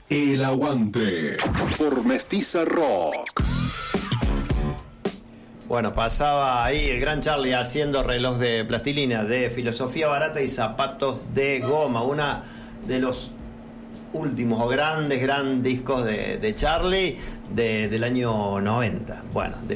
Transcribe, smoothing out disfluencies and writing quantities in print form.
El Aguante por Mestiza Rock. Bueno, pasaba ahí el gran Charlie haciendo reloj de plastilina, de filosofía barata y zapatos de goma. Una de los últimos o grandes discos de Charlie del año 90. Bueno,